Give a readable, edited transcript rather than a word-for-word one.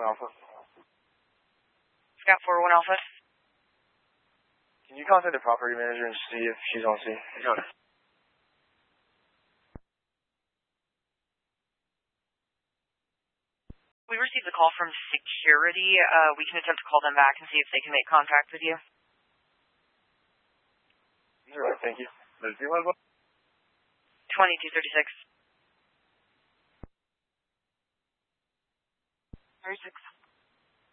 Alpha. Scout 41 Alpha. Can you contact the property manager and see if she's on scene? Got it. We received a call from security. We can attempt to call them back and see if they can make contact with you. All right, thank you. 2236. 36.